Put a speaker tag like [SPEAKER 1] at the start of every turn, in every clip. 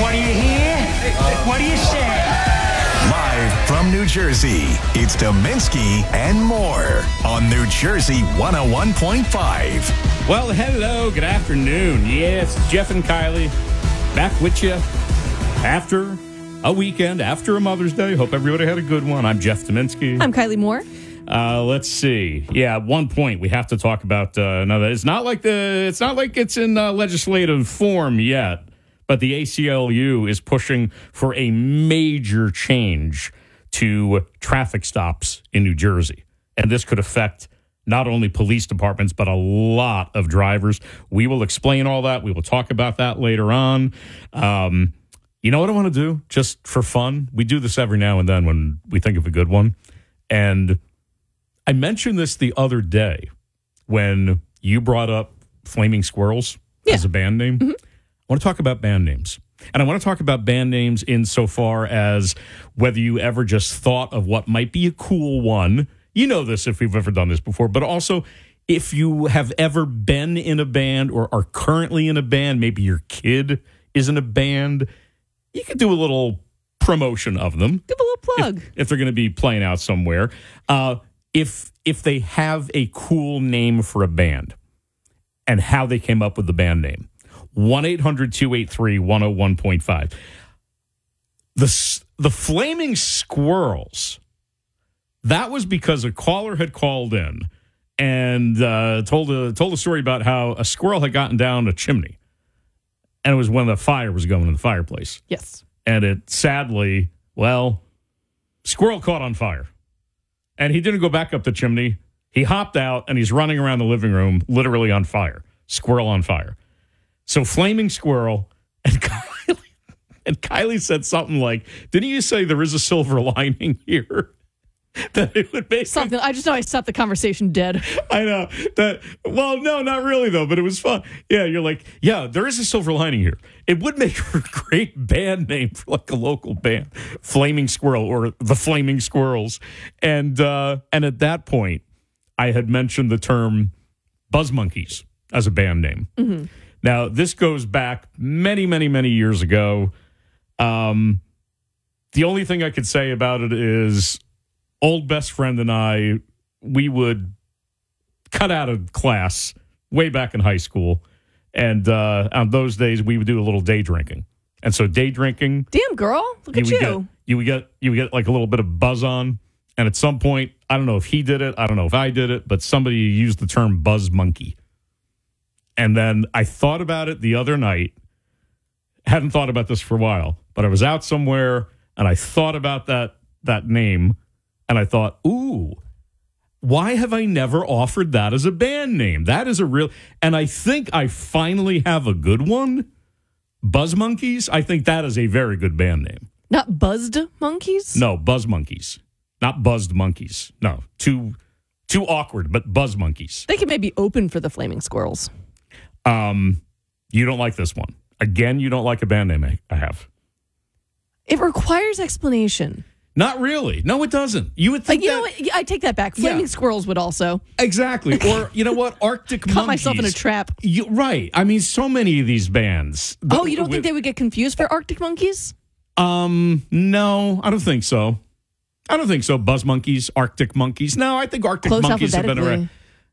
[SPEAKER 1] What do you hear? What do you say?
[SPEAKER 2] Live from New Jersey, it's Dominski and more on New Jersey 101.5.
[SPEAKER 3] Well, hello, good afternoon. Yes, Jeff and Kylie back with you after a weekend, after a Mother's Day. Hope everybody had a good one. I'm Jeff Dominski.
[SPEAKER 4] I'm Kylie Moore.
[SPEAKER 3] Let's see. Yeah, at one point we have to talk about another. It's not like it's in legislative form yet, but the ACLU is pushing for a major change to traffic stops in New Jersey, and this could affect not only police departments but a lot of drivers. We will explain all that. We will talk about that later on. You know what I want to do, just for fun? We do this every now and then when we think of a good one, and I mentioned this the other day when you brought up Flaming Squirrels as a band name. Mm-hmm. I want to talk about band names. And I want to talk about band names insofar as whether you ever just thought of what might be a cool one. You know this if we've ever done this before, but also if you have ever been in a band or are currently in a band, maybe your kid is in a band, you could do a little promotion of them.
[SPEAKER 4] Give a little plug.
[SPEAKER 3] If they're going to be playing out somewhere. If they have a cool name for a band and how they came up with the band name. 1-800-283-101.5. The Flaming Squirrels, that was because a caller had called in and told a story about how a squirrel had gotten down a chimney. And it was when the fire was going in the fireplace.
[SPEAKER 4] Yes.
[SPEAKER 3] And it sadly, squirrel caught on fire. And he didn't go back up the chimney. He hopped out, and he's running around the living room, literally on fire. Squirrel on fire. So Flaming Squirrel, and Kylie said something like, didn't you say there is a silver lining here? That it would make
[SPEAKER 4] something. I just know I stopped the conversation dead.
[SPEAKER 3] I know that. Well, no, not really though. But it was fun. Yeah, you're like, yeah, there is a silver lining here. It would make for a great band name for like a local band, Flaming Squirrel or the Flaming Squirrels. And at that point, I had mentioned the term Buzz Monkeys as a band name. Mm-hmm. Now this goes back many, many, many years ago. The only thing I could say about it is, old best friend and I, we would cut out of class way back in high school. And on those days, we would do a little day drinking. And so day drinking.
[SPEAKER 4] Damn, girl. Look at you.
[SPEAKER 3] You would get like a little bit of buzz on. And at some point, I don't know if he did it. I don't know if I did it. But somebody used the term Buzz Monkey. And then I thought about it the other night. Hadn't thought about this for a while. But I was out somewhere and I thought about that name. And I thought, ooh, why have I never offered that as a band name? That is a real... And I think I finally have a good one. Buzz Monkeys? I think that is a very good band name.
[SPEAKER 4] Not Buzzed Monkeys?
[SPEAKER 3] No, Buzz Monkeys. Not Buzzed Monkeys. No, too awkward, but Buzz Monkeys.
[SPEAKER 4] They could maybe open for the Flaming Squirrels.
[SPEAKER 3] You don't like this one. Again, you don't like a band name I have.
[SPEAKER 4] It requires explanation.
[SPEAKER 3] Not really. No, it doesn't. You would think
[SPEAKER 4] you know what? I take that back. Flaming Squirrels would also.
[SPEAKER 3] Exactly. Or, you know what? Arctic Monkeys.
[SPEAKER 4] Caught myself in a trap.
[SPEAKER 3] Right. I mean, so many of these bands.
[SPEAKER 4] Oh, you don't think they would get confused for Arctic Monkeys?
[SPEAKER 3] No, I don't think so. Buzz Monkeys, Arctic Monkeys. No, I think Arctic Monkeys have been around.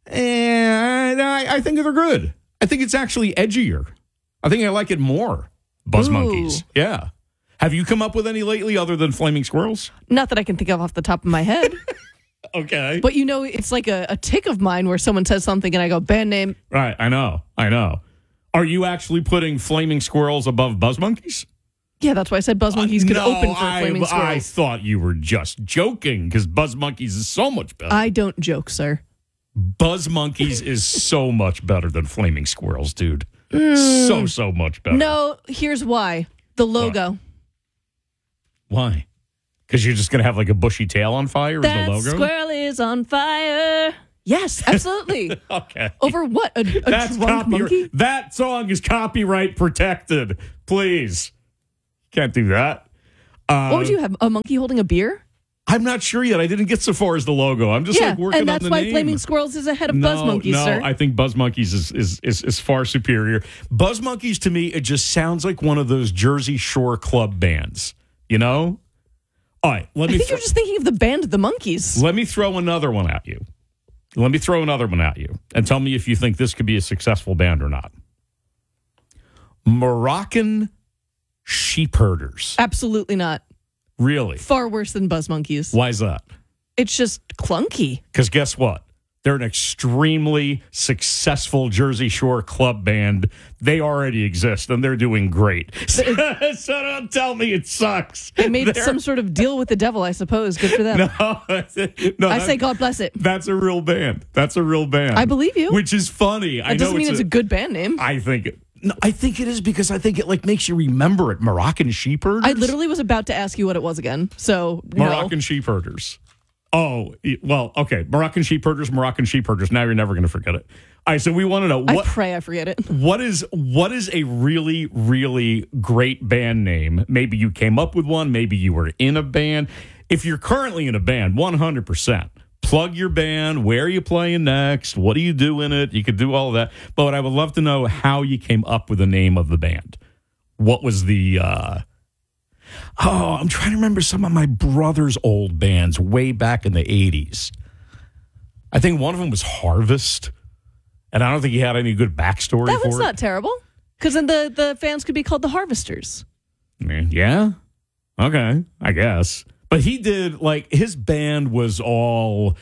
[SPEAKER 3] And I think they're good. I think it's actually edgier. I think I like it more. Buzz Monkeys. Yeah. Have you come up with any lately other than Flaming Squirrels?
[SPEAKER 4] Not that I can think of off the top of my head.
[SPEAKER 3] Okay.
[SPEAKER 4] But it's like a tick of mine where someone says something and I go, band name.
[SPEAKER 3] Right, I know. Are you actually putting Flaming Squirrels above Buzz Monkeys?
[SPEAKER 4] Yeah, that's why I said Buzz Monkeys could open for Flaming Squirrels.
[SPEAKER 3] I thought you were just joking because Buzz Monkeys is so much better.
[SPEAKER 4] I don't joke, sir.
[SPEAKER 3] Buzz Monkeys is so much better than Flaming Squirrels, dude. So much better.
[SPEAKER 4] No, here's why. The logo.
[SPEAKER 3] Why? Because you're just going to have like a bushy tail on fire?
[SPEAKER 4] That
[SPEAKER 3] is the logo?
[SPEAKER 4] Squirrel is on fire. Yes, absolutely.
[SPEAKER 3] Okay.
[SPEAKER 4] Over what? A drunk monkey?
[SPEAKER 3] That song is copyright protected. Please. Can't do that.
[SPEAKER 4] What would you have? A monkey holding a beer?
[SPEAKER 3] I'm not sure yet. I didn't get so far as the logo. I'm just like working
[SPEAKER 4] and
[SPEAKER 3] on
[SPEAKER 4] that's
[SPEAKER 3] the
[SPEAKER 4] why
[SPEAKER 3] name.
[SPEAKER 4] Flaming Squirrels is ahead of Buzz Monkeys,
[SPEAKER 3] no,
[SPEAKER 4] sir.
[SPEAKER 3] I think Buzz Monkeys is far superior. Buzz Monkeys, to me, it just sounds like one of those Jersey Shore club bands, you know? All right,
[SPEAKER 4] I think you're just thinking of the band The Monkeys.
[SPEAKER 3] let me throw another one at you. And tell me if you think this could be a successful band or not. Moroccan Sheepherders.
[SPEAKER 4] Absolutely not.
[SPEAKER 3] Really?
[SPEAKER 4] Far worse than Buzz Monkeys.
[SPEAKER 3] Why is that?
[SPEAKER 4] It's just clunky.
[SPEAKER 3] Because guess what? They're an extremely successful Jersey Shore club band. They already exist, and they're doing great. So don't tell me it sucks.
[SPEAKER 4] They made some sort of deal with the devil, I suppose. Good for them. I say God bless it.
[SPEAKER 3] That's a real band. I
[SPEAKER 4] believe you.
[SPEAKER 3] Which is funny.
[SPEAKER 4] That doesn't mean it's a good band name.
[SPEAKER 3] I think it is because I think it like makes you remember it. Moroccan Sheepherders.
[SPEAKER 4] I literally was about to ask you what it was again. So
[SPEAKER 3] Moroccan Sheepherders. Oh, well, okay. Moroccan Sheepherders. Now you're never going to forget it. All right, so we want to know
[SPEAKER 4] I pray I forget it.
[SPEAKER 3] What is a really, really great band name? Maybe you came up with one. Maybe you were in a band. If you're currently in a band, 100%. Plug your band. Where are you playing next? What do you do in it? You could do all of that. But I would love to know how you came up with the name of the band. What was the... I'm trying to remember some of my brother's old bands way back in the 80s. I think one of them was Harvest, and I don't think he had any good backstory
[SPEAKER 4] That
[SPEAKER 3] for
[SPEAKER 4] one's
[SPEAKER 3] it.
[SPEAKER 4] not terrible. Because then the fans could be called the Harvesters.
[SPEAKER 3] Yeah? Okay, I guess. But he did, like, his band was all...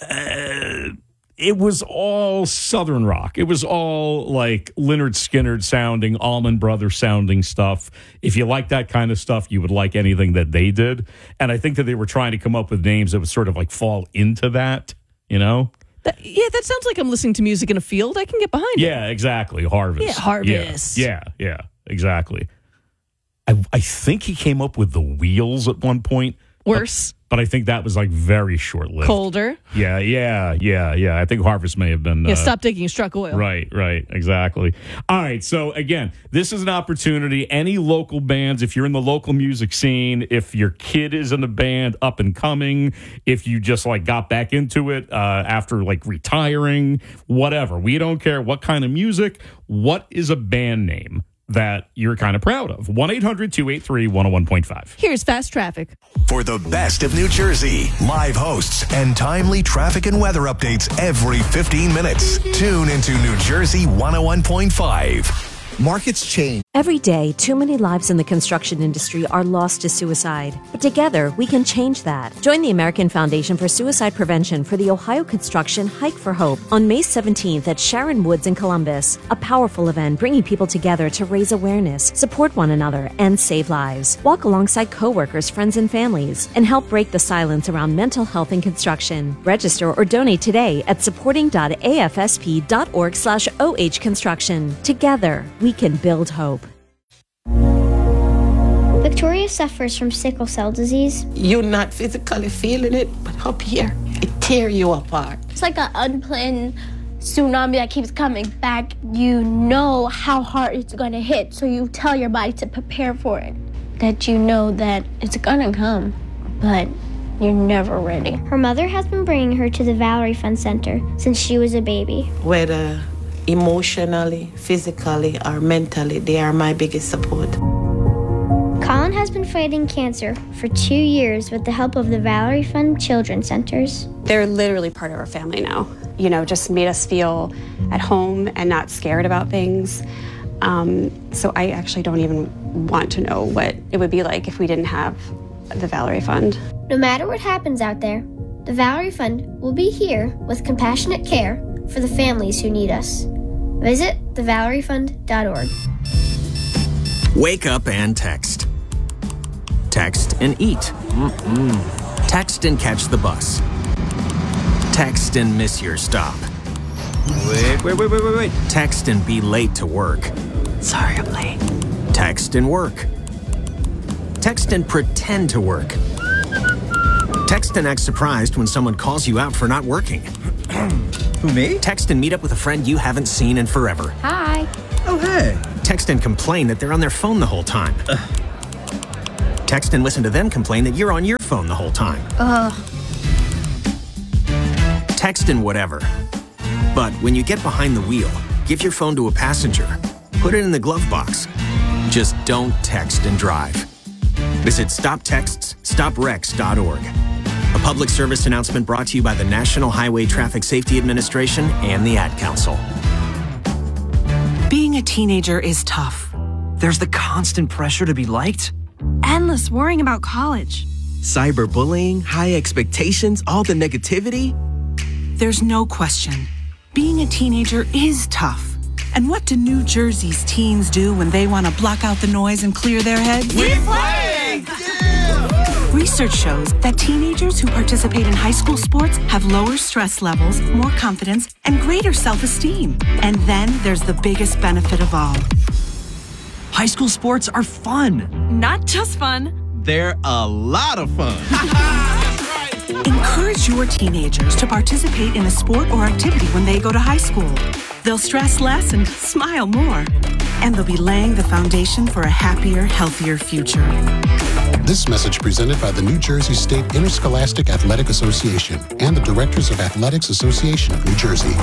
[SPEAKER 3] it was all Southern rock. It was all like Lynyrd Skynyrd sounding, Allman Brothers sounding stuff. If you like that kind of stuff, you would like anything that they did. And I think that they were trying to come up with names that would sort of like fall into that, you know?
[SPEAKER 4] That sounds like I'm listening to music in a field. I can get behind it.
[SPEAKER 3] Yeah, exactly. Harvest.
[SPEAKER 4] Yeah, Harvest.
[SPEAKER 3] Yeah, exactly. I think he came up with the Wheels at one point.
[SPEAKER 4] Worse.
[SPEAKER 3] But I think that was like very short-lived.
[SPEAKER 4] Colder.
[SPEAKER 3] Yeah. I think Harvest may have been...
[SPEAKER 4] Stop digging, struck oil.
[SPEAKER 3] Right, exactly. All right, so again, this is an opportunity. Any local bands, if you're in the local music scene, if your kid is in a band up and coming, if you just like got back into it after like retiring, whatever. We don't care what kind of music. What is a band name that you're kind of proud of? 1-800-283-101.5.
[SPEAKER 4] Here's Fast Traffic.
[SPEAKER 2] For the best of New Jersey, live hosts and timely traffic and weather updates every 15 minutes. Tune into New Jersey 101.5.
[SPEAKER 5] Markets change.
[SPEAKER 6] Every day, too many lives in the construction industry are lost to suicide. But together, we can change that. Join the American Foundation for Suicide Prevention for the Ohio Construction Hike for Hope on May 17th at Sharon Woods in Columbus. A powerful event bringing people together to raise awareness, support one another, and save lives. Walk alongside coworkers, friends, and families, and help break the silence around mental health in construction. Register or donate today at supporting.afsp.org/OH Construction. Together, we can build hope.
[SPEAKER 7] Victoria suffers from sickle cell disease.
[SPEAKER 8] You're not physically feeling it, but up here, it tear you apart.
[SPEAKER 7] It's like an unplanned tsunami that keeps coming back. You know how hard it's going to hit, so you tell your body to prepare for it. That you know that it's going to come, but you're never ready. Her mother has been bringing her to the Valerie Fund Center since she was a baby.
[SPEAKER 8] Whether emotionally, physically, or mentally, they are my biggest support.
[SPEAKER 7] Colin has been fighting cancer for 2 years with the help of the Valerie Fund Children's Centers.
[SPEAKER 9] They're literally part of our family now. You know, just made us feel at home and not scared about things. So I actually don't even want to know what it would be like if we didn't have the Valerie Fund.
[SPEAKER 7] No matter what happens out there, the Valerie Fund will be here with compassionate care for the families who need us. Visit thevaleriefund.org.
[SPEAKER 10] Wake up and text. Text and eat. Text and catch the bus. Text and miss your stop. Wait. Text and be late to work.
[SPEAKER 8] Sorry, I'm late.
[SPEAKER 10] Text and work. Text and pretend to work. Text and act surprised when someone calls you out for not working.
[SPEAKER 5] Who, me?
[SPEAKER 10] Text and meet up with a friend you haven't seen in forever.
[SPEAKER 7] Hi.
[SPEAKER 5] Oh, hey.
[SPEAKER 10] Text and complain that they're on their phone the whole time. Text and listen to them complain that you're on your phone the whole time. Text and whatever. But when you get behind the wheel, give your phone to a passenger. Put it in the glove box. Just don't text and drive. Visit StopTextsStopWrecks.org. A public service announcement brought to you by the National Highway Traffic Safety Administration and the Ad Council.
[SPEAKER 11] Being a teenager is tough.
[SPEAKER 12] There's the constant pressure to be liked.
[SPEAKER 11] Endless worrying about college.
[SPEAKER 12] Cyberbullying, high expectations, all the negativity.
[SPEAKER 11] There's no question. Being a teenager is tough. And what do New Jersey's teens do when they want to block out the noise and clear their heads?
[SPEAKER 13] We play!
[SPEAKER 11] Yeah! Research shows that teenagers who participate in high school sports have lower stress levels, more confidence, and greater self-esteem. And then there's the biggest benefit of all.
[SPEAKER 12] High school sports are fun.
[SPEAKER 11] Not just fun.
[SPEAKER 5] They're a lot of fun.
[SPEAKER 11] Encourage your teenagers to participate in a sport or activity when they go to high school. They'll stress less and smile more. And they'll be laying the foundation for a happier, healthier future.
[SPEAKER 14] This message presented by the New Jersey State Interscholastic Athletic Association and the Directors of Athletics Association of New Jersey.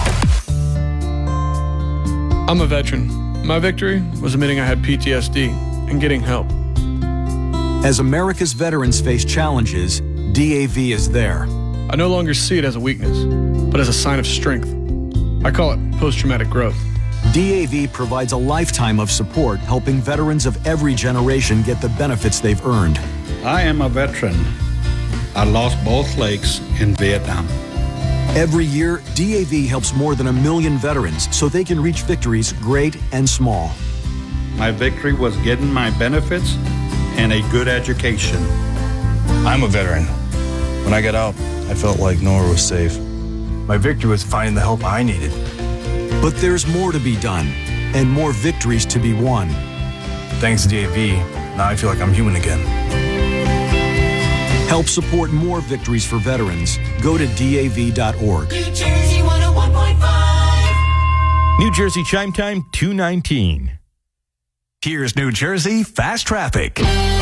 [SPEAKER 15] I'm a veteran. My victory was admitting I had PTSD and getting help.
[SPEAKER 16] As America's veterans face challenges, DAV is there.
[SPEAKER 15] I no longer see it as a weakness, but as a sign of strength. I call it post-traumatic growth.
[SPEAKER 16] DAV provides a lifetime of support, helping veterans of every generation get the benefits they've earned.
[SPEAKER 17] I am a veteran. I lost both legs in Vietnam.
[SPEAKER 16] Every year, DAV helps more than 1 million veterans so they can reach victories great and small.
[SPEAKER 17] My victory was getting my benefits and a good education.
[SPEAKER 18] I'm a veteran. When I got out, I felt like nowhere was safe. My victory was finding the help I needed.
[SPEAKER 16] But there's more to be done, and more victories to be won.
[SPEAKER 18] Thanks to DAV, now I feel like I'm human again.
[SPEAKER 16] Help support more victories for veterans. Go to DAV.org.
[SPEAKER 13] New Jersey 101.5.
[SPEAKER 19] New Jersey Chime Time 2:19.
[SPEAKER 2] Here's New Jersey Fast Traffic.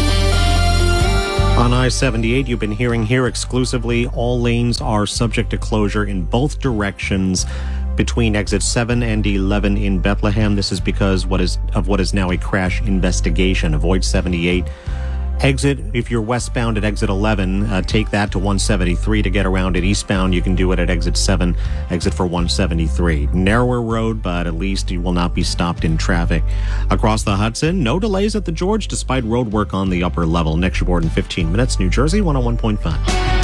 [SPEAKER 20] On I-78, you've been hearing here exclusively, all lanes are subject to closure in both directions between exit 7 and 11 in Bethlehem. This is because what is now a crash investigation. Avoid 78. Exit, if you're westbound at exit 11, take that to 173 to get around it. Eastbound, you can do it at exit 7, exit for 173. Narrower road, but at least you will not be stopped in traffic. Across the Hudson, no delays at the George despite road work on the upper level. Next report in 15 minutes. New Jersey 101.5.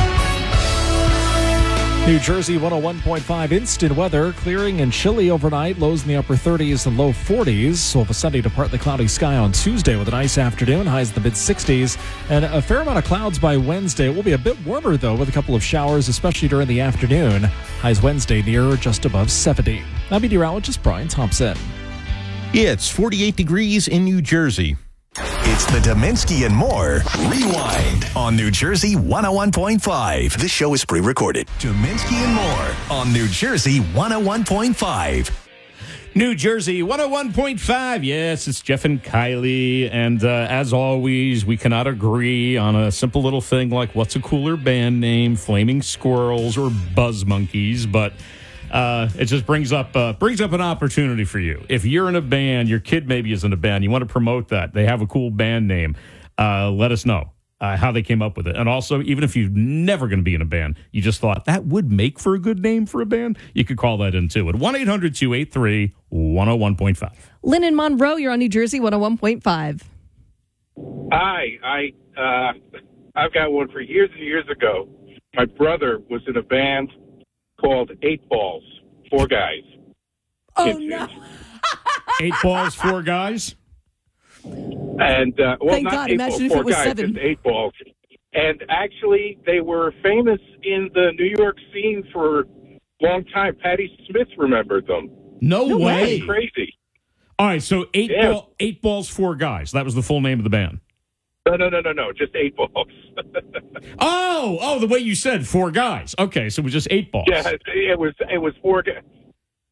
[SPEAKER 21] New Jersey 101.5 instant weather, clearing and chilly overnight, lows in the upper 30s and low 40s. So we'll have a sunny to partly cloudy sky on Tuesday with a nice afternoon, highs in the mid-60s, and a fair amount of clouds by Wednesday. It will be a bit warmer, though, with a couple of showers, especially during the afternoon. Highs Wednesday near or just above 70. I'm meteorologist Brian Thompson.
[SPEAKER 19] It's 48 degrees in New Jersey.
[SPEAKER 2] It's the Dominski and More Rewind on New Jersey 101.5. This show is pre-recorded. Dominski and More on New Jersey 101.5.
[SPEAKER 3] New Jersey 101.5. Yes, it's Jeff and Kylie. And as always, we cannot agree on a simple little thing like what's a cooler band name, Flaming Squirrels or Buzz Monkeys. But it just brings up an opportunity for you. If you're in a band, your kid maybe is in a band, you want to promote that, they have a cool band name, let us know how they came up with it. And also, even if you're never going to be in a band, you just thought that would make for a good name for a band, you could call that in too at 1-800-283-101.5.
[SPEAKER 4] Lynn in Monroe, you're on New Jersey 101.5.
[SPEAKER 22] Hi, I've got one for years and years ago. My brother was in a band called 8 Balls, 4 guys.
[SPEAKER 4] Oh, no.
[SPEAKER 3] 8 Balls, 4 guys?
[SPEAKER 22] And, well,
[SPEAKER 4] thank
[SPEAKER 22] not
[SPEAKER 4] God.
[SPEAKER 22] 8
[SPEAKER 4] Imagine
[SPEAKER 22] balls,
[SPEAKER 4] if
[SPEAKER 22] 4
[SPEAKER 4] it was
[SPEAKER 22] guys,
[SPEAKER 4] 7.
[SPEAKER 22] just 8 Balls. And actually, they were famous in the New York scene for a long time. Patti Smith remembered them.
[SPEAKER 3] No way.
[SPEAKER 22] Crazy.
[SPEAKER 3] All right, so 8 Balls, 4 guys. That was the full name of the band.
[SPEAKER 22] No, just 8 Balls.
[SPEAKER 3] Oh, the way you said 4 guys. Okay, so it was just 8 Balls.
[SPEAKER 22] Yeah, it was 4 guys.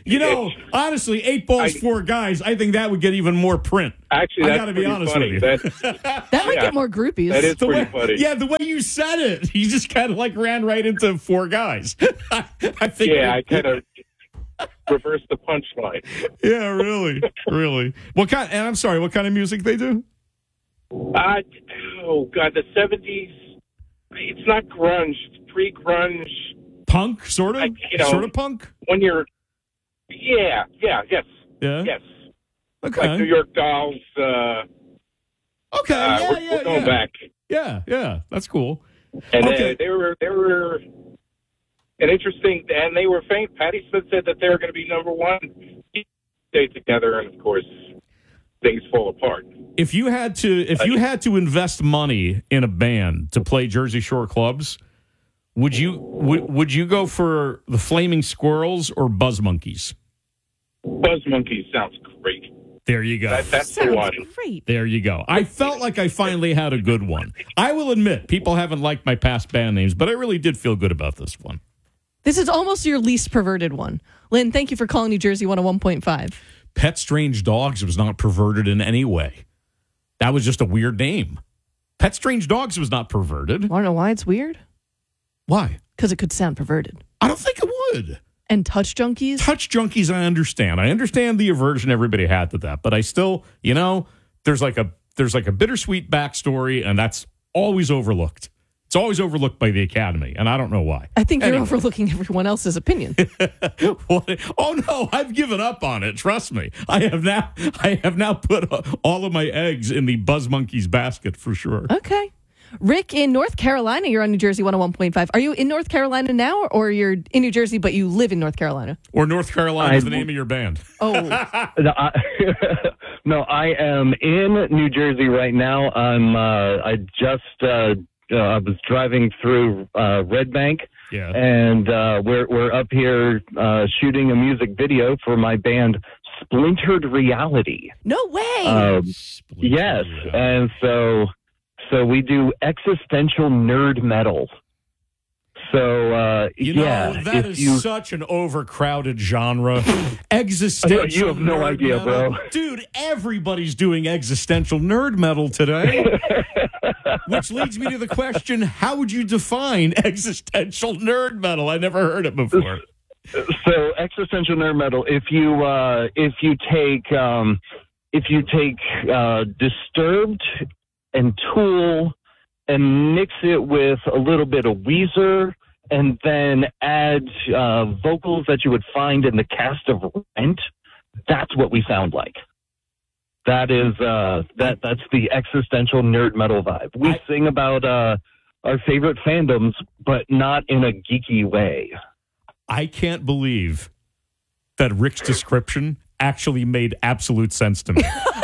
[SPEAKER 3] You know, honestly, 8 balls, 4 guys. I think that would get even more print.
[SPEAKER 22] Actually,
[SPEAKER 3] I got to be honest with you.
[SPEAKER 4] That might get more groupies.
[SPEAKER 22] That is pretty funny.
[SPEAKER 3] Yeah, the way you said it, you just kind of like ran right into 4 guys. I think.
[SPEAKER 22] Yeah, I kind of reversed the punchline.
[SPEAKER 3] Yeah, really, really. What kind? And I'm sorry, what kind of music they do?
[SPEAKER 22] Oh God, the 70s. It's not grunge. It's pre-grunge.
[SPEAKER 3] Punk, sort of, sort of punk.
[SPEAKER 22] When you're, yes.
[SPEAKER 3] Okay.
[SPEAKER 22] Like New York Dolls.
[SPEAKER 3] Okay,
[SPEAKER 22] we're going back.
[SPEAKER 3] Yeah, that's cool.
[SPEAKER 22] And
[SPEAKER 3] okay.
[SPEAKER 22] they were an interesting, and they were famous. Patti Smith said that they were going to be number 1. Stay together, and of course, things fall apart.
[SPEAKER 3] If you had to invest money in a band to play Jersey Shore clubs, would you go for the Flaming Squirrels or Buzz Monkeys?
[SPEAKER 22] Buzz Monkeys sounds great.
[SPEAKER 3] There you go.
[SPEAKER 22] That's the one.
[SPEAKER 4] Great.
[SPEAKER 3] There you go. I felt like I finally had a good one. I will admit, people haven't liked my past band names, but I really did feel good about this one.
[SPEAKER 4] This is almost your least perverted one. Lynn, thank you for calling New Jersey 101.5.
[SPEAKER 3] Pet Strange Dogs was not perverted in any way. That was just a weird name. Pet Strange Dogs was not perverted.
[SPEAKER 4] Want to know why it's weird?
[SPEAKER 3] Why?
[SPEAKER 4] Because it could sound perverted.
[SPEAKER 3] I don't think it would.
[SPEAKER 4] And Touch Junkies?
[SPEAKER 3] Touch Junkies, I understand. I understand the aversion everybody had to that, but I still, there's like a bittersweet backstory, and that's always overlooked. It's always overlooked by the Academy, and I don't know why.
[SPEAKER 4] I think you're overlooking everyone else's opinion.
[SPEAKER 3] Oh no, I've given up on it. Trust me. I have now put all of my eggs in the Buzz Monkeys basket for sure.
[SPEAKER 4] Okay. Rick in North Carolina, you're on New Jersey 101.5. Are you in North Carolina now, or you're in New Jersey but you live in North Carolina?
[SPEAKER 3] Or North Carolina is the name of your band?
[SPEAKER 4] Oh.
[SPEAKER 1] No, I am in New Jersey right now. I was driving through Red Bank, and we're up here shooting a music video for my band Splintered Reality.
[SPEAKER 4] No way!
[SPEAKER 1] Yes, and so we do existential nerd metal. So,
[SPEAKER 3] that is such an overcrowded genre. Existential
[SPEAKER 1] You have no idea,
[SPEAKER 3] metal.
[SPEAKER 1] bro.
[SPEAKER 3] Dude, everybody's doing existential nerd metal today. Which leads me to the question, how would you define existential nerd metal? I never heard it before.
[SPEAKER 1] So, existential nerd metal, if you take Disturbed and Tool and mix it with a little bit of Weezer, and then add vocals that you would find in the cast of Rent, that's what we sound like. That is that's the existential nerd metal vibe. We sing about our favorite fandoms, but not in a geeky way.
[SPEAKER 3] I can't believe that Rick's description actually made absolute sense to me.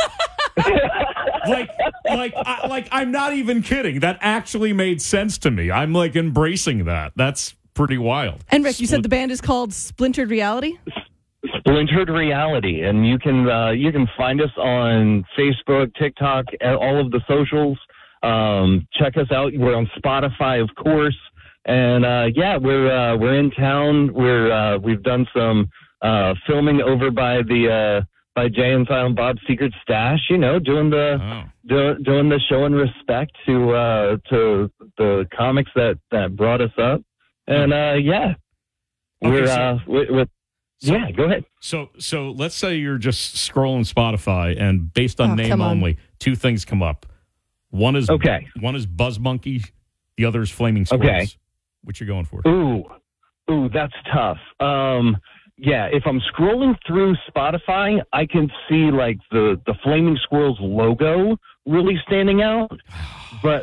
[SPEAKER 3] Like I'm not even kidding. That actually made sense to me. I'm like embracing that. That's pretty wild.
[SPEAKER 4] And Rick, you said the band is called Splintered Reality?
[SPEAKER 1] Splintered Reality, and you can find us on Facebook, TikTok, all of the socials. Check us out. We're on Spotify, of course, and we're in town. We've done some filming over by Jay and Silent Bob's Secret Stash. doing the show and respect to the comics that brought us up, and go ahead.
[SPEAKER 3] So let's say you're just scrolling Spotify, and based on name only, 2 things come up. One is Buzz Monkey, the other is Flaming Squirrels.
[SPEAKER 1] Okay.
[SPEAKER 3] What you going for?
[SPEAKER 1] Ooh, that's tough. If I'm scrolling through Spotify, I can see like the Flaming Squirrels logo really standing out. But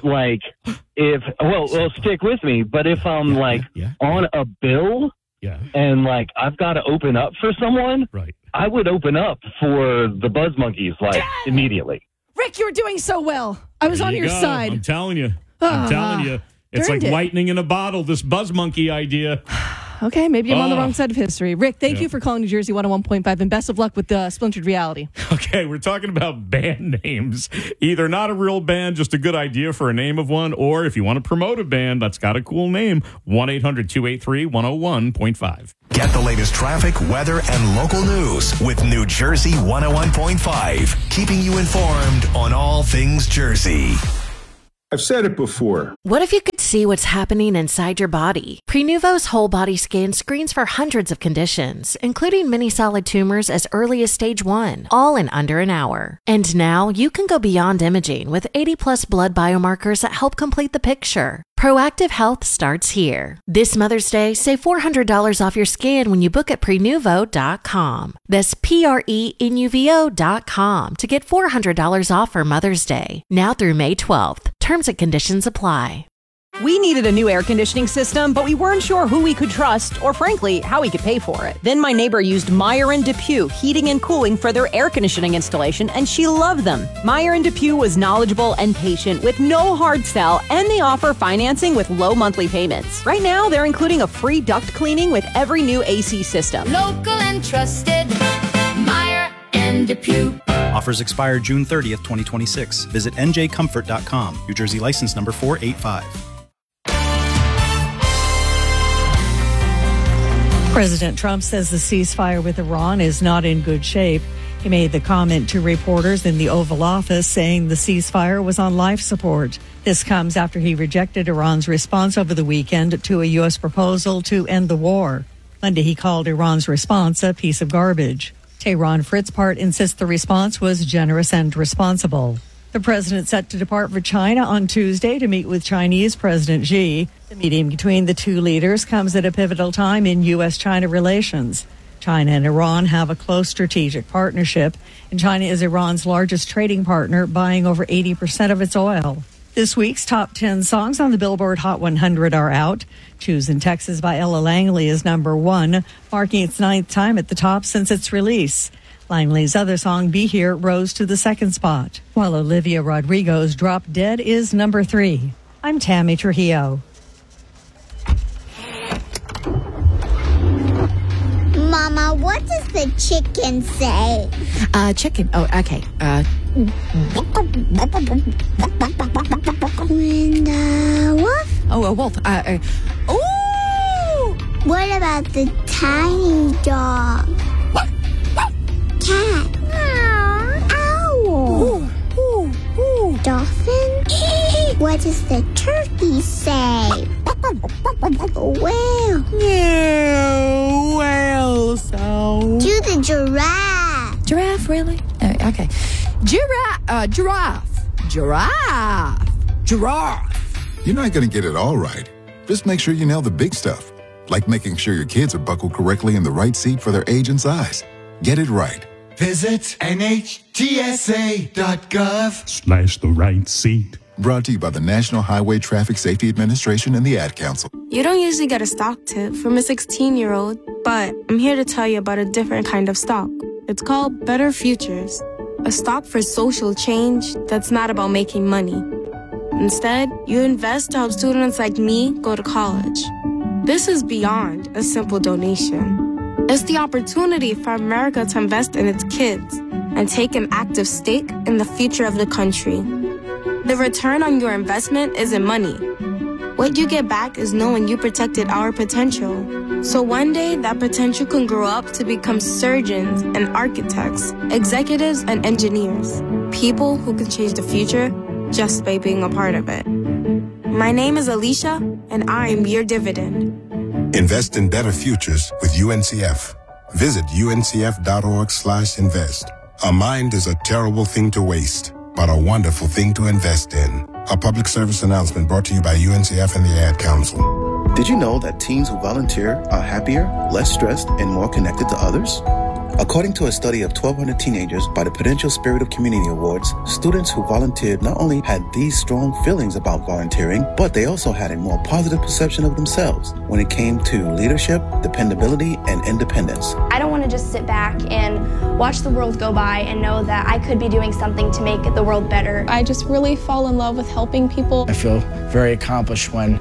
[SPEAKER 1] stick with me. But if I'm on a bill, and I've got to open up for someone,
[SPEAKER 3] right?
[SPEAKER 1] I would open up for the Buzz Monkeys immediately.
[SPEAKER 4] Rick, you're doing so well. I was on your side.
[SPEAKER 3] I'm telling you. It's like lightning in a bottle, this Buzz Monkey idea.
[SPEAKER 4] Okay, maybe I'm on the wrong side of history. Rick, thank you for calling New Jersey 101.5, and best of luck with Splintered Reality.
[SPEAKER 3] Okay, we're talking about band names. Either not a real band, just a good idea for a name of one, or if you want to promote a band that's got a cool name, 1-800-283-101.5.
[SPEAKER 2] Get the latest traffic, weather, and local news with New Jersey 101.5, keeping you informed on all things Jersey.
[SPEAKER 6] I've said it before.
[SPEAKER 13] What if you could see what's happening inside your body? Prenuvo's whole body scan screens for hundreds of conditions, including many solid tumors as early as stage 1, all in under an hour. And now you can go beyond imaging with 80+ blood biomarkers that help complete the picture. Proactive health starts here. This Mother's Day, save $400 off your scan when you book at Prenuvo.com. That's Prenuvo.com to get $400 off for Mother's Day. Now through May 12th. Terms and conditions apply.
[SPEAKER 23] We needed a new air conditioning system, but we weren't sure who we could trust or, frankly, how we could pay for it. Then my neighbor used Meyer & DePuy Heating and Cooling for their air conditioning installation, and she loved them. Meyer & DePuy was knowledgeable and patient with no hard sell, and they offer financing with low monthly payments. Right now, they're including a free duct cleaning with every new AC system.
[SPEAKER 24] Local and trusted, Meyer & DePuy.
[SPEAKER 25] Offers expire June 30th, 2026. Visit njcomfort.com. New Jersey license number 485.
[SPEAKER 26] President Trump says the ceasefire with Iran is not in good shape. He made the comment to reporters in the Oval Office, saying the ceasefire was on life support. This comes after he rejected Iran's response over the weekend to a U.S. proposal to end the war. Monday, he called Iran's response a piece of garbage. Tehran, for its part, insists the response was generous and responsible. The president set to depart for China on Tuesday to meet with Chinese President Xi. The meeting between the two leaders comes at a pivotal time in U.S.-China relations. China and Iran have a close strategic partnership, and China is Iran's largest trading partner, buying over 80% of its oil. This week's top 10 songs on the Billboard Hot 100 are out. Choose in Texas by Ella Langley is number 1, marking its 9th time at the top since its release. Langley's other song, Be Here, rose to the 2nd spot, while Olivia Rodrigo's Drop Dead is number 3. I'm Tammy Trujillo.
[SPEAKER 27] Mama, what does the chicken say?
[SPEAKER 28] Chicken. Oh, okay.
[SPEAKER 27] And wolf?
[SPEAKER 28] Oh, a wolf.
[SPEAKER 27] Ooh! What about the tiny dog? Cat. Owl. Dolphin. What does the turkey say? Whale.
[SPEAKER 28] Yeah, whale sound.
[SPEAKER 27] Do the giraffe.
[SPEAKER 28] Giraffe, really? Okay. Giraffe.
[SPEAKER 29] You're not going to get it all right. Just make sure you nail the big stuff, like making sure your kids are buckled correctly in the right seat for their age and size. Get it right.
[SPEAKER 30] Visit NHTSA.gov/the right seat.
[SPEAKER 29] Brought to you by the National Highway Traffic Safety Administration and the Ad Council.
[SPEAKER 31] You don't usually get a stock tip from a 16-year-old, but I'm here to tell you about a different kind of stock. It's called Better Futures, a stock for social change that's not about making money. Instead, you invest to help students like me go to college. This is beyond a simple donation. It's the opportunity for America to invest in its kids and take an active stake in the future of the country. The return on your investment isn't money. What you get back is knowing you protected our potential. So one day, that potential can grow up to become surgeons and architects, executives and engineers, people who can change the future just by being a part of it. My name is Alicia, and I'm your dividend.
[SPEAKER 29] Invest in better futures with UNCF. Visit uncf.org/invest. A mind is a terrible thing to waste, but a wonderful thing to invest in. A public service announcement brought to you by UNCF and the Ad Council.
[SPEAKER 32] Did you know that teens who volunteer are happier, less stressed, and more connected to others? According to a study of 1,200 teenagers by the Prudential Spirit of Community Awards, students who volunteered not only had these strong feelings about volunteering, but they also had a more positive perception of themselves when it came to leadership, dependability, and independence.
[SPEAKER 33] I don't want to just sit back and watch the world go by and know that I could be doing something to make the world better.
[SPEAKER 34] I just really fall in love with helping people.
[SPEAKER 35] I feel very accomplished when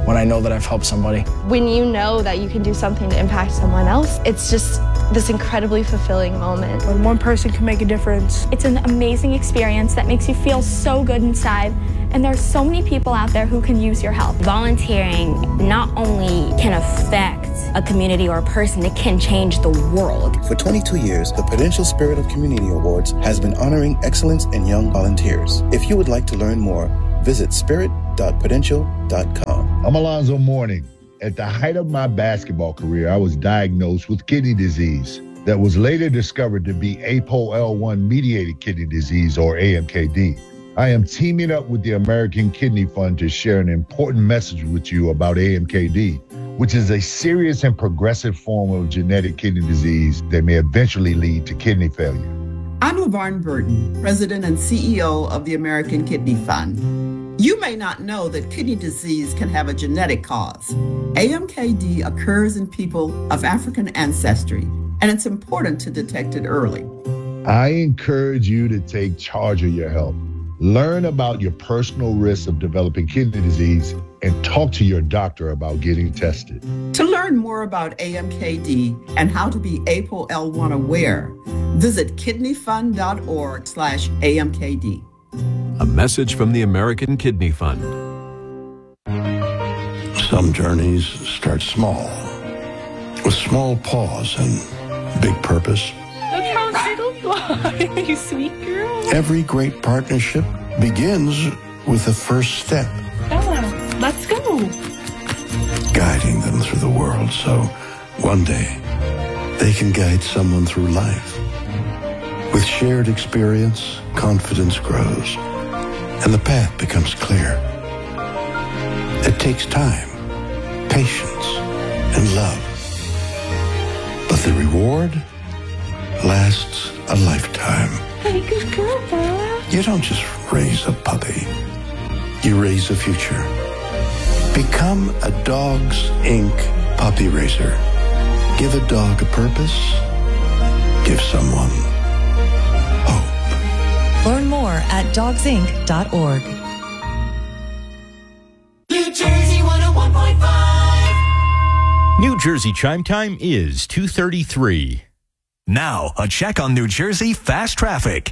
[SPEAKER 5] when I know that I've helped somebody.
[SPEAKER 33] When you know that you can do something to impact someone else, it's just this incredibly fulfilling moment.
[SPEAKER 31] When one person can make a difference.
[SPEAKER 7] It's an amazing experience that makes you feel so good inside. And there's so many people out there who can use your help.
[SPEAKER 8] Volunteering not only can affect a community or a person, it can change the world.
[SPEAKER 32] For 22 years, the Prudential Spirit of Community Awards has been honoring excellence in young volunteers. If you would like to learn more, visit spirit.prudential.com.
[SPEAKER 9] I'm Alonzo Mourning. At the height of my basketball career, I was diagnosed with kidney disease that was later discovered to be APOL1-mediated kidney disease, or AMKD. I am teaming up with the American Kidney Fund to share an important message with you about AMKD, which is a serious and progressive form of genetic kidney disease that may eventually lead to kidney failure.
[SPEAKER 10] I'm LaVarn Burton, President and CEO of the American Kidney Fund. You may not know that kidney disease can have a genetic cause. AMKD occurs in people of African ancestry, and it's important to detect it early.
[SPEAKER 9] I encourage you to take charge of your health. Learn about your personal risks of developing kidney disease and talk to your doctor about getting tested.
[SPEAKER 10] To learn more about AMKD and how to be APOL1 aware, visit kidneyfund.org/AMKD.
[SPEAKER 11] A message from the American Kidney Fund.
[SPEAKER 12] Some journeys start small, with small pause and big purpose.
[SPEAKER 7] Look how little fly, you sweet girl.
[SPEAKER 12] Every great partnership begins with the first step.
[SPEAKER 7] Bella, let's go.
[SPEAKER 12] Guiding them through the world so one day they can guide someone through life. With shared experience, confidence grows, and the path becomes clear. It takes time, patience, and love. But the reward lasts a lifetime.
[SPEAKER 7] Hey, good girl, Bella.
[SPEAKER 12] You don't just raise a puppy. You raise a future. Become a Dogs Inc. puppy raiser. Give a dog a purpose. Give someone hope.
[SPEAKER 26] Learn more at dogsinc.org.
[SPEAKER 24] New Jersey 101.5.
[SPEAKER 19] New Jersey chime time is 2:33.
[SPEAKER 2] Now, a check on New Jersey fast traffic.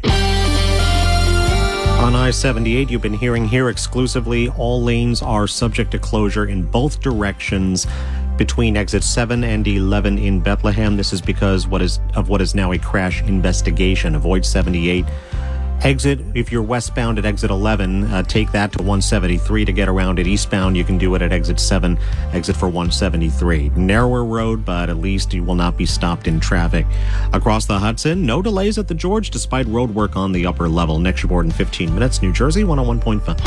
[SPEAKER 14] On I-78, you've been hearing here exclusively, all lanes are subject to closure in both directions between exit 7 and 11 in Bethlehem. This is because what is now a crash investigation. Avoid 78. Exit, if you're westbound at exit 11, take that to 173 to get around it. Eastbound, you can do it at exit 7, exit for 173. Narrower road, but at least you will not be stopped in traffic. Across the Hudson, no delays at the George despite road work on the upper level. Next report in 15 minutes. New Jersey 101.5.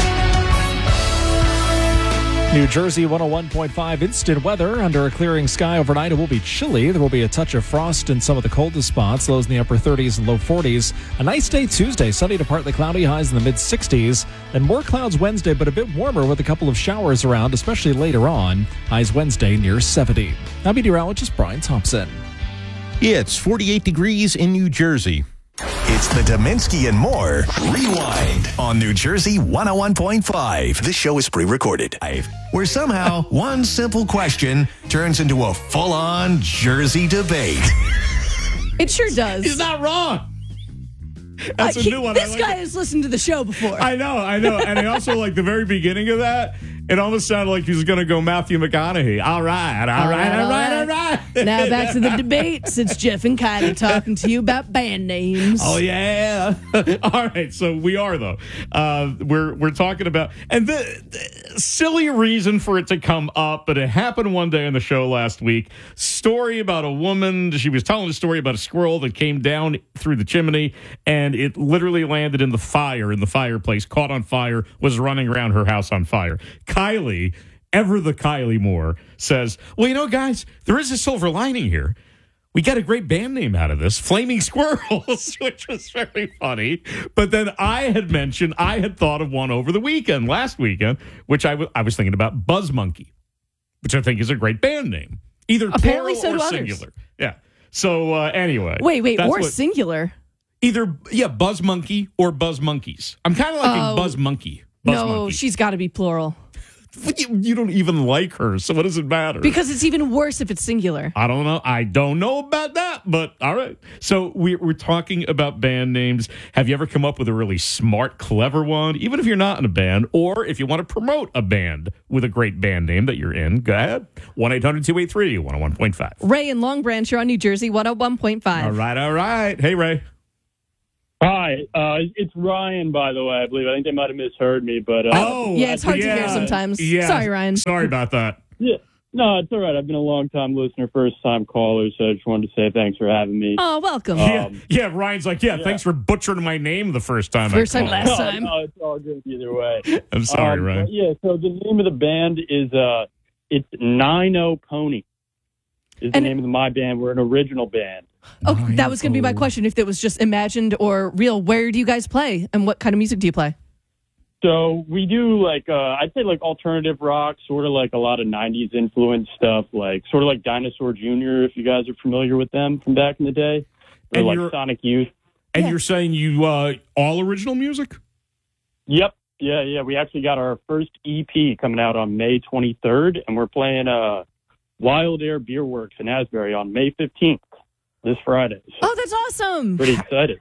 [SPEAKER 21] New Jersey 101.5 instant weather. Under a clearing sky overnight, it will be chilly. There will be a touch of frost in some of the coldest spots, lows in the upper 30s and low 40s. A nice day Tuesday, sunny to partly cloudy, highs in the mid-60s. And more clouds Wednesday, but a bit warmer with a couple of showers around, especially later on. Highs Wednesday near 70. I'm meteorologist Brian Thompson.
[SPEAKER 19] It's 48 degrees in New Jersey.
[SPEAKER 2] It's the Dominski and More Rewind on New Jersey 101.5. This show is pre-recorded, where somehow one simple question turns into a full-on Jersey debate.
[SPEAKER 4] It sure does.
[SPEAKER 3] He's not wrong. That's a new one.
[SPEAKER 4] This guy has listened to the show before.
[SPEAKER 3] I know. And I also like the very beginning of that. It almost sounded like he was going to go Matthew McConaughey. All right.
[SPEAKER 4] Now back to the debates. It's Jeff and Kylie talking to you about band names.
[SPEAKER 3] Oh, yeah. All right. So we are, though. We're talking about, and the silly reason for it to come up, but it happened one day on the show last week. Story about a woman. She was telling a story about a squirrel that came down through the chimney, and it literally landed in the fireplace, caught on fire, was running around her house on fire. Kylie, ever the Kylie Moore, says, well, you know, guys, there is a silver lining here. We got a great band name out of this, Flaming Squirrels, which was very funny. But then I had thought of one over the weekend, last weekend, which I was thinking about Buzz Monkey, which I think is a great band name. Either
[SPEAKER 4] apparently
[SPEAKER 3] plural or singular. Yeah. So anyway.
[SPEAKER 4] Wait, or singular.
[SPEAKER 3] Either, Buzz Monkey or Buzz Monkeys. I'm kind of liking Buzz Monkey.
[SPEAKER 4] No, she's got to be plural.
[SPEAKER 3] You don't even like her, so what does it matter?
[SPEAKER 4] Because it's even worse if it's singular.
[SPEAKER 3] I don't know. I don't know about that, but all right. So we're talking about band names. Have you ever come up with a really smart, clever one, even if you're not in a band, or if you want to promote a band with a great band name that you're in? Go ahead. 1-800-283-101.5.
[SPEAKER 4] Ray in Long Branch, you're on New Jersey 101.5.
[SPEAKER 3] All right. Hey, Ray.
[SPEAKER 1] Hi, it's Ryan, by the way, I believe. I think they might have misheard me, but...
[SPEAKER 4] yeah, it's hard to hear sometimes.
[SPEAKER 3] Yeah.
[SPEAKER 4] Sorry, Ryan.
[SPEAKER 3] Sorry about that.
[SPEAKER 1] Yeah. No, it's all right. I've been a long-time listener, first-time caller, so I just wanted to say thanks for having me.
[SPEAKER 4] Oh, welcome.
[SPEAKER 3] Yeah, Ryan's like, thanks for butchering my name the first time.
[SPEAKER 4] Last time.
[SPEAKER 1] No, it's all good either way.
[SPEAKER 3] I'm sorry, Ryan.
[SPEAKER 1] Yeah, so the name of the band is, it's 9-0 Pony is the name of my band. We're an original band.
[SPEAKER 4] Oh, that was going to be my question. If it was just imagined or real, where do you guys play? And what kind of music do you play?
[SPEAKER 1] So we do I'd say alternative rock, sort of like a lot of 90s influence stuff, like sort of like Dinosaur Jr., if you guys are familiar with them from back in the day. Or like Sonic Youth.
[SPEAKER 3] And you're saying you all original music?
[SPEAKER 1] Yep. Yeah. We actually got our first EP coming out on May 23rd, and we're playing Wild Air Beer Works in Asbury on May 15th. This Friday. So
[SPEAKER 4] that's awesome.
[SPEAKER 1] Pretty excited.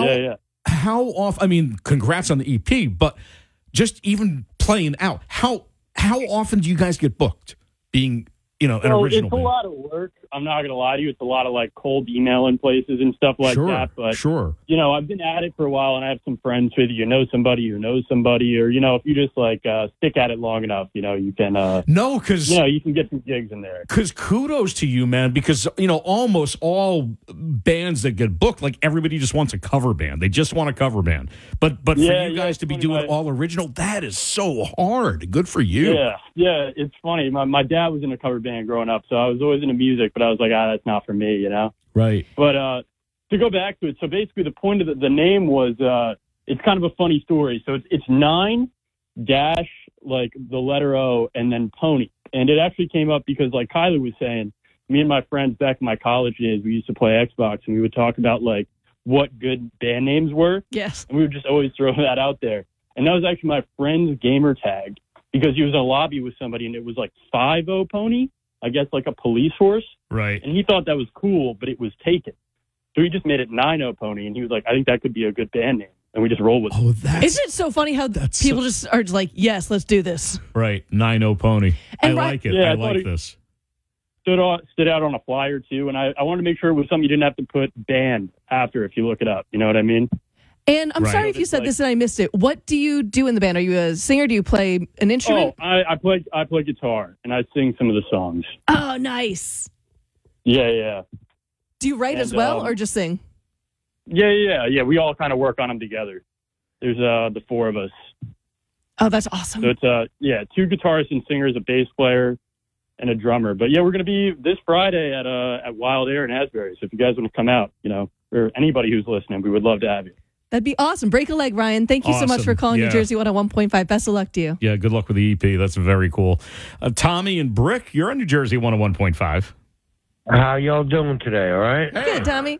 [SPEAKER 3] How often, I mean, congrats on the EP, but just even playing out, how often do you guys get booked being, an original
[SPEAKER 1] it's
[SPEAKER 3] band?
[SPEAKER 1] A lot of work. I'm not going to lie to you. It's a lot of cold emailing places and stuff like that. But, I've been at it for a while, and I have some friends with you know somebody who knows somebody, or, if you just stick at it long enough, you can, you can get some gigs in there.
[SPEAKER 3] Because kudos to you, man, because, almost all bands that get booked, everybody just wants a cover band. They just want a cover band. But for you guys to be doing all original, that is so hard. Good for you.
[SPEAKER 1] Yeah, it's funny. My dad was in a cover band growing up, so I was always into music, but I was like, that's not for me,
[SPEAKER 3] Right.
[SPEAKER 1] But to go back to it, so basically the point of the name was, it's kind of a funny story. So it's 9 dash, the letter O, and then Pony. And it actually came up because, like Kylie was saying, me and my friends back in my college days, we used to play Xbox, and we would talk about, what good band names were.
[SPEAKER 4] Yes.
[SPEAKER 1] And we would just always throw that out there. And that was actually my friend's gamer tag, because he was in a lobby with somebody, and it was 5-0 Pony. I guess a police horse.
[SPEAKER 3] Right.
[SPEAKER 1] And he thought that was cool, but it was taken. So he just made it 9-0 Pony, and he was like, I think that could be a good band name. And we just rolled with it.
[SPEAKER 4] Isn't it so funny how people just are like, yes, let's do this.
[SPEAKER 3] Right. 9-0 Pony.
[SPEAKER 4] And
[SPEAKER 3] I like it.
[SPEAKER 1] Yeah,
[SPEAKER 3] I like this.
[SPEAKER 1] Stood out on a flyer, too. And I wanted to make sure it was something you didn't have to put band after if you look it up. You know what I mean?
[SPEAKER 4] And I'm sorry if you said this and I missed it. What do you do in the band? Are you a singer? Do you play an instrument?
[SPEAKER 1] Oh, I play guitar, and I sing some of the songs.
[SPEAKER 4] Oh, nice.
[SPEAKER 1] Yeah.
[SPEAKER 4] Do you write as well or just sing?
[SPEAKER 1] Yeah. We all kind of work on them together. There's the 4 of us.
[SPEAKER 4] Oh, that's awesome.
[SPEAKER 1] So it's 2 guitarists and singers, a bass player, and a drummer. But yeah, we're going to be this Friday at Wild Air in Asbury. So if you guys want to come out, or anybody who's listening, we would love to have you.
[SPEAKER 4] That'd be awesome. Break a leg, Ryan. Thank you so much for calling New Jersey 101.5. Best of luck to you.
[SPEAKER 3] Yeah, good luck with the EP. That's very cool. Tommy and Brick, you're on New Jersey 101.5.
[SPEAKER 5] How y'all doing today, all right?
[SPEAKER 4] Good, Tommy.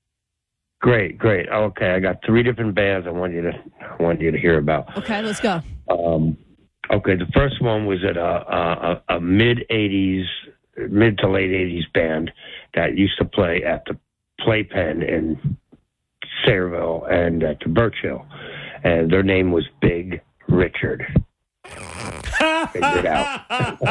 [SPEAKER 5] Great. Okay, I got 3 different bands I want you to hear about.
[SPEAKER 4] Okay, let's go.
[SPEAKER 5] Okay, the first one was at a mid to late 80s band that used to play at the Playpen in Sayreville and at the Birch Hill, and their name was Big Richard. Figure it out.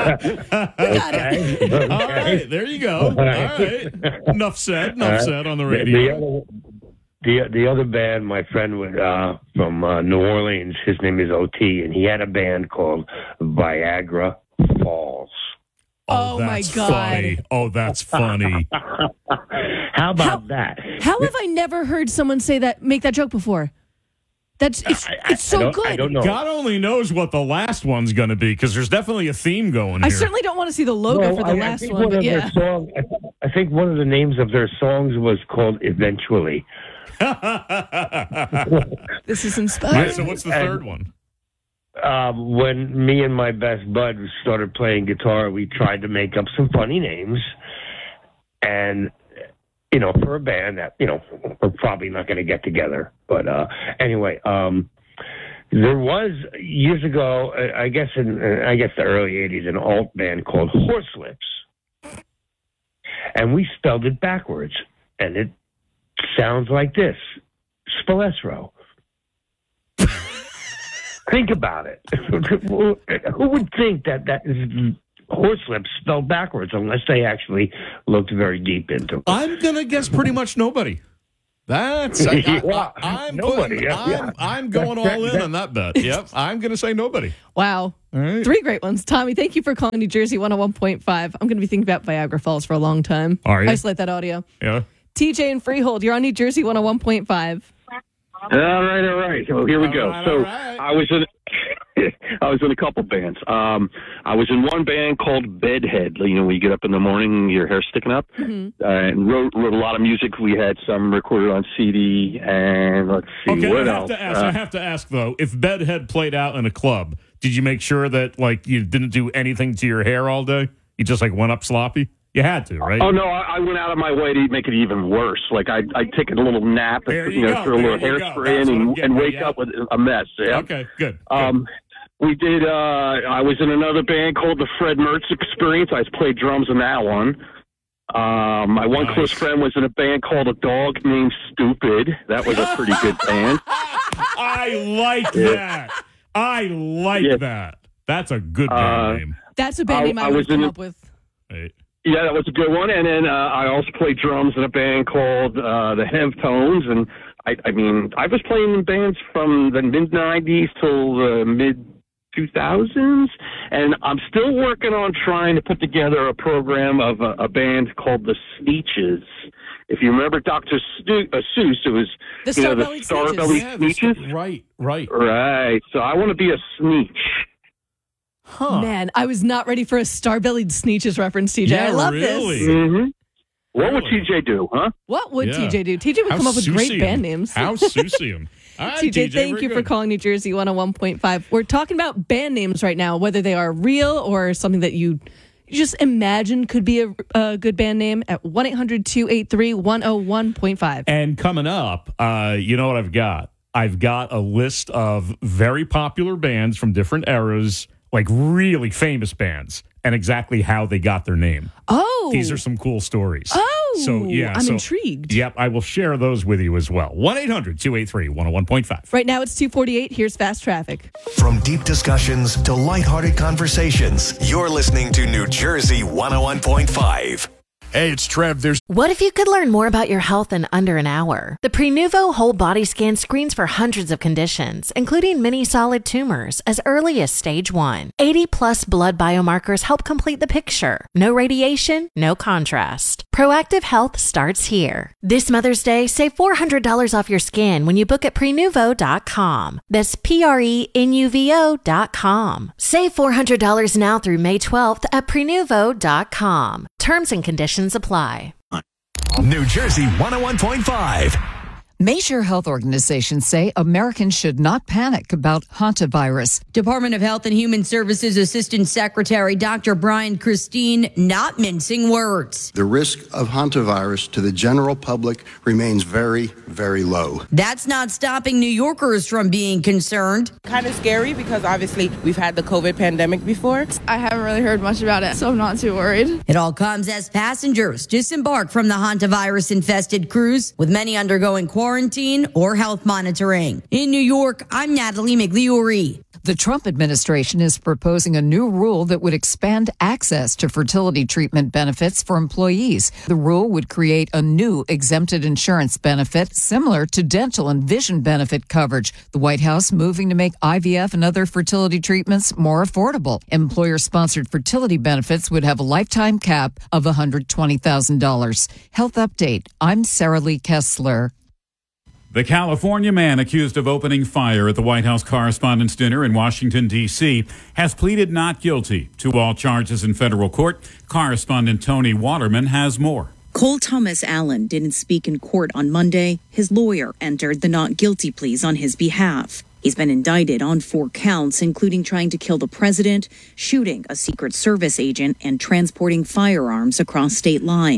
[SPEAKER 3] Okay. All right, there you go. All right. Enough said on the radio.
[SPEAKER 5] The other band, my friend from New Orleans, his name is OT, and he had a band called Viagra Falls.
[SPEAKER 4] Oh my God.
[SPEAKER 3] Funny. Oh, that's funny.
[SPEAKER 5] How about that?
[SPEAKER 4] How have I never heard someone make that joke before? It's so good.
[SPEAKER 5] I don't know.
[SPEAKER 3] God only knows what the last one's going to be, because there's definitely a theme going
[SPEAKER 4] I
[SPEAKER 3] here.
[SPEAKER 4] certainly don't want to see the logo for the last one, but yeah.
[SPEAKER 5] I think one of the names of their songs was called Eventually.
[SPEAKER 4] This is inspiring.
[SPEAKER 3] So what's the third one?
[SPEAKER 5] When me and my best bud started playing guitar, we tried to make up some funny names. And, for a band that, we're probably not going to get together. But anyway, There was years ago, I guess the early '80s, an alt band called Horselips, and we spelled it backwards, and it sounds like this: Spalesro. Think about it. Who would think that is Horselips spelled backwards unless they actually looked very deep into it?
[SPEAKER 3] I'm gonna guess pretty much nobody. That's I'm
[SPEAKER 5] nobody.
[SPEAKER 3] I'm going all in on that bet. Yep, I'm going to say nobody.
[SPEAKER 4] Wow.
[SPEAKER 3] All right.
[SPEAKER 4] 3 great ones. Tommy, thank you for calling New Jersey 101.5. I'm going to be thinking about Viagra Falls for a long time.
[SPEAKER 3] Are you?
[SPEAKER 4] Isolate that audio.
[SPEAKER 3] Yeah.
[SPEAKER 4] TJ in Freehold, you're on New Jersey 101.5.
[SPEAKER 6] All right. Well, here we go.
[SPEAKER 3] Right.
[SPEAKER 6] I was in a couple bands. I was in one band called Bedhead. You know, when you get up in the morning, your hair's sticking up.
[SPEAKER 4] Mm-hmm.
[SPEAKER 6] And wrote a lot of music. We had some recorded on CD. And let's see,
[SPEAKER 3] Okay,
[SPEAKER 6] what
[SPEAKER 3] I
[SPEAKER 6] else?
[SPEAKER 3] have to ask though, if Bedhead played out in a club, did you make sure that like you didn't do anything to your hair all day? You just like went up sloppy? You had to, right?
[SPEAKER 6] Oh no, I went out of my way to make it even worse. Like I'd take a little nap,
[SPEAKER 3] There
[SPEAKER 6] and,
[SPEAKER 3] you go.
[SPEAKER 6] throw a little
[SPEAKER 3] There you
[SPEAKER 6] hairspray
[SPEAKER 3] go.
[SPEAKER 6] in,
[SPEAKER 3] That's what I'm
[SPEAKER 6] and wake
[SPEAKER 3] getting at,
[SPEAKER 6] up with a mess. Yeah.
[SPEAKER 3] Okay, good.
[SPEAKER 6] We did. I was in another band called the Fred Mertz Experience. I played drums in that one. My one close friend was in a band called A Dog Named Stupid. That was a pretty good band.
[SPEAKER 3] I like that. I like that. That's a good band name.
[SPEAKER 4] That's a band name I would come up with.
[SPEAKER 3] Right.
[SPEAKER 6] Yeah, that was a good one. And then I also played drums in a band called the Hevtones. And I mean, I was playing in bands from the mid-'90s till the mid-2000s. And I'm still working on trying to put together a program of a band called the Sneetches. If you remember Dr. Seuss, it was
[SPEAKER 4] the
[SPEAKER 6] Starbelly Sneetches.
[SPEAKER 3] Right.
[SPEAKER 6] Right. So I want to be a Sneetch.
[SPEAKER 3] Huh.
[SPEAKER 4] Man, I was not ready for a Star-Bellied Sneetches reference, TJ.
[SPEAKER 3] Yeah,
[SPEAKER 4] I love
[SPEAKER 3] really?
[SPEAKER 4] this.
[SPEAKER 6] Mm-hmm. What would TJ do, huh?
[SPEAKER 4] What would
[SPEAKER 3] Yeah.
[SPEAKER 4] TJ do? TJ would come up with great band names.
[SPEAKER 3] How Seussian. All right,
[SPEAKER 4] TJ, thank
[SPEAKER 3] very
[SPEAKER 4] you for
[SPEAKER 3] good.
[SPEAKER 4] calling New Jersey 101.5. We're talking about band names right now, whether they are real or something that you just imagine could be a good band name at 1-800-283-101.5.
[SPEAKER 3] And coming up, you know what I've got? I've got a list of very popular bands from different eras, like really famous bands, and exactly how they got their name.
[SPEAKER 4] Oh.
[SPEAKER 3] These are some cool stories.
[SPEAKER 4] Oh.
[SPEAKER 3] So, yeah.
[SPEAKER 4] I'm intrigued.
[SPEAKER 3] Yep, I will share those with you as well. 1-800-283-101.5.
[SPEAKER 4] Right now it's 2:48. Here's Fast Traffic.
[SPEAKER 2] From deep discussions to lighthearted conversations, you're listening to New Jersey 101.5.
[SPEAKER 13] Hey, it's Trev.
[SPEAKER 15] What if you could learn more about your health in under an hour? The Prenuvo Whole Body Scan screens for hundreds of conditions, including many solid tumors, as early as stage 1. 80-plus blood biomarkers help complete the picture. No radiation, no contrast. Proactive health starts here. This Mother's Day, save $400 off your scan when you book at Prenuvo.com. That's Prenuvo.com. Save $400 now through May 12th at Prenuvo.com. Terms and conditions apply.
[SPEAKER 2] New Jersey 101.5.
[SPEAKER 16] Major health organizations say Americans should not panic about hantavirus.
[SPEAKER 17] Department of Health and Human Services Assistant Secretary Dr. Brian Christine not mincing words.
[SPEAKER 18] The risk of hantavirus to the general public remains very, very low.
[SPEAKER 17] That's not stopping New Yorkers from being concerned.
[SPEAKER 20] Kind of scary because obviously we've had the COVID pandemic before.
[SPEAKER 22] I haven't really heard much about it, so I'm not too worried.
[SPEAKER 17] It all comes as passengers disembark from the hantavirus-infested cruise, with many undergoing quarantine or health monitoring. In New York, I'm Natalie Migliori.
[SPEAKER 16] The Trump administration is proposing a new rule that would expand access to fertility treatment benefits for employees. The rule would create a new exempted insurance benefit similar to dental and vision benefit coverage. The White House moving to make IVF and other fertility treatments more affordable. Employer-sponsored fertility benefits would have a lifetime cap of $120,000. Health Update. I'm Sarah Lee Kessler.
[SPEAKER 23] The California man accused of opening fire at the White House Correspondents' Dinner in Washington, D.C., has pleaded not guilty to all charges in federal court. Correspondent Tony Waterman has more.
[SPEAKER 25] Cole Thomas Allen didn't speak in court on Monday. His lawyer entered the not guilty pleas on his behalf. He's been indicted on 4 counts, including trying to kill the president, shooting a Secret Service agent, and transporting firearms across state lines.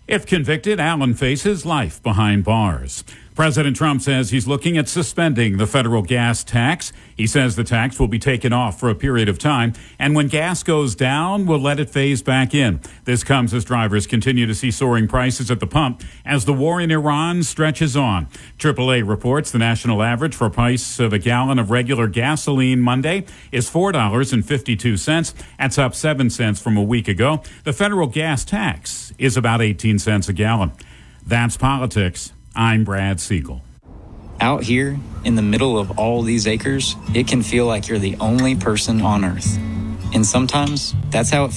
[SPEAKER 23] If convicted, Allen faces life behind bars. President Trump says he's looking at suspending the federal gas tax. He says the tax will be taken off for a period of time, and when gas goes down, we'll let it phase back in. This comes as drivers continue to see soaring prices at the pump as the war in Iran stretches on. AAA reports the national average for price of a gallon of regular gasoline Monday is $4.52. That's up 7 cents from a week ago. The federal gas tax is about 18 cents a gallon. That's politics. I'm Brad Siegel.
[SPEAKER 7] Out here, in the middle of all these acres, it can feel like you're the only person on Earth. And sometimes, that's how it feels.